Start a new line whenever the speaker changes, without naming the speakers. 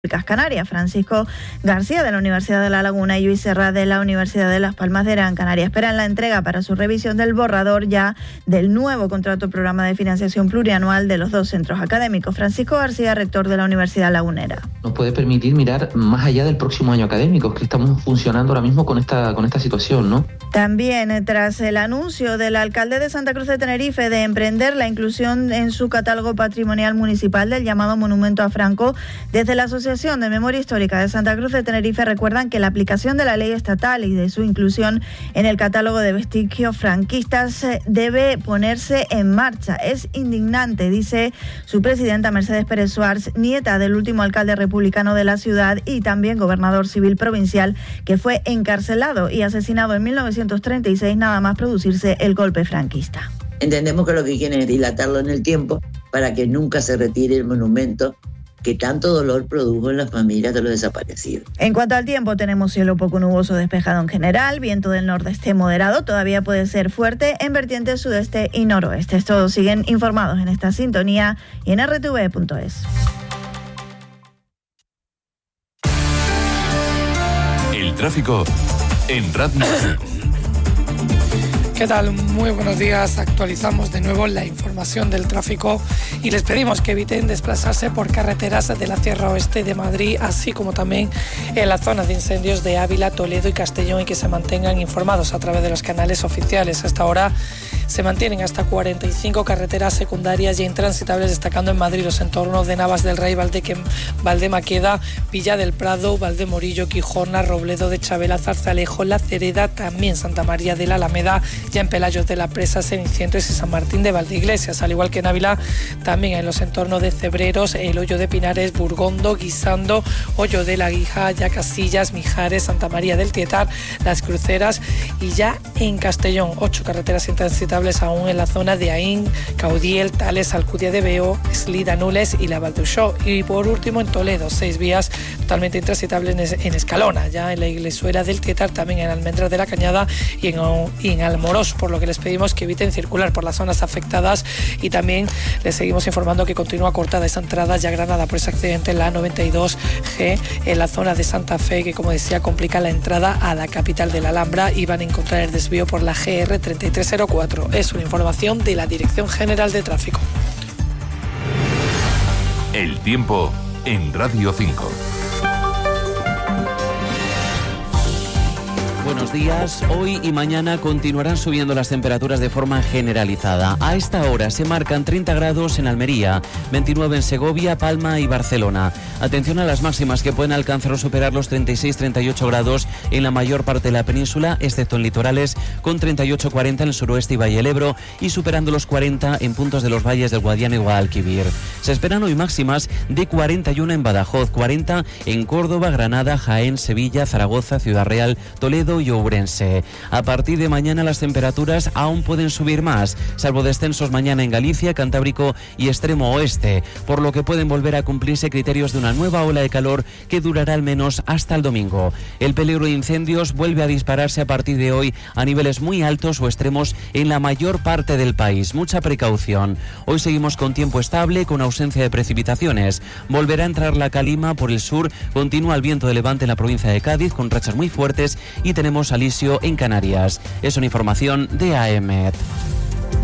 Canarias, Francisco García de la Universidad de La Laguna y Lluís Serra de la Universidad de Las Palmas de Gran Canaria esperan la entrega para su revisión del borrador ya del nuevo contrato programa de financiación plurianual de los dos centros académicos. Francisco García, rector de la Universidad Lagunera.
Nos puede permitir mirar más allá del próximo año académico, que estamos funcionando ahora mismo con esta situación, ¿no?
También, tras el anuncio del alcalde de Santa Cruz de Tenerife de emprender la inclusión en su catálogo patrimonial municipal del llamado Monumento a Franco, desde la Asociación de Memoria Histórica de Santa Cruz de Tenerife recuerdan que la aplicación de la ley estatal y de su inclusión en el catálogo de vestigios franquistas debe ponerse en marcha. Es indignante, dice su presidenta Mercedes Pérez Suárez, nieta del último alcalde republicano de la ciudad y también gobernador civil provincial, que fue encarcelado y asesinado en 1936 nada más producirse el golpe franquista.
Entendemos que lo que quieren es dilatarlo en el tiempo para que nunca se retire el monumento que tanto dolor produjo en las familias de los desaparecidos.
En cuanto al tiempo, tenemos cielo poco nuboso despejado en general, viento del nordeste moderado, todavía puede ser fuerte en vertientes sudeste y noroeste. Todos siguen informados en esta sintonía y en rtv.es.
El tráfico en Radio 5.
¿Qué tal? Muy buenos días. Actualizamos de nuevo la información del tráfico y les pedimos que eviten desplazarse por carreteras de la Sierra Oeste de Madrid, así como también en las zonas de incendios de Ávila, Toledo y Castellón, y que se mantengan informados a través de los canales oficiales. Hasta ahora se mantienen hasta 45 carreteras secundarias y intransitables, destacando en Madrid los entornos de Navas del Rey, Valdemaqueda, Villa del Prado, Valdemorillo, Quijorna, Robledo de Chabela, Zarzalejo, La Cereda, también Santa María de la Alameda, ya en Pelayos de la Presa, Cenicientos y San Martín de Valdeiglesias, al igual que en Ávila, también en los entornos de Cebreros, el Hoyo de Pinares, Burgondo, Guisando, Hoyo de la Guija, ya Casillas, Mijares, Santa María del Tietar, Las Cruceras, y ya en Castellón 8 carreteras intransitables aún en la zona de Aín, Caudiel, Tales, Alcudia de Veo, Eslida, Nules y la Valduxó. Y por último en Toledo 6 vías totalmente intransitables en Escalona, ya en la Iglesuera del Tietar, también en Almendras de la Cañada y en Almorós, por lo que les pedimos que eviten circular por las zonas afectadas, y también les seguimos informando que continúa cortada esa entrada ya Granada por ese accidente en la A92G en la zona de Santa Fe, que como decía complica la entrada a la capital de la Alhambra, y van a encontrar el desvío por la GR 3304. Es una información de la Dirección General de Tráfico.
El tiempo en Radio 5.
Buenos días. Hoy y mañana continuarán subiendo las temperaturas de forma generalizada. A esta hora se marcan 30 grados en Almería, 29 en Segovia, Palma y Barcelona. Atención a las máximas, que pueden alcanzar o superar los 36-38 grados en la mayor parte de la península, excepto en litorales, con 38-40 en el suroeste y Valle del Ebro, y superando los 40 en puntos de los valles del Guadiana y Guadalquivir. Se esperan hoy máximas de 41 en Badajoz, 40 en Córdoba, Granada, Jaén, Sevilla, Zaragoza, Ciudad Real, Toledo y Ourense. A partir de mañana las temperaturas aún pueden subir más, salvo descensos mañana en Galicia, Cantábrico y extremo oeste, por lo que pueden volver a cumplirse criterios de una nueva ola de calor que durará al menos hasta el domingo. El peligro de incendios vuelve a dispararse a partir de hoy a niveles muy altos o extremos en la mayor parte del país. Mucha precaución. Hoy seguimos con tiempo estable, con ausencia de precipitaciones. Volverá a entrar la calima por el sur, continúa el viento de levante en la provincia de Cádiz con rachas muy fuertes, y tenemos alisio en Canarias. Es una información de AEMET.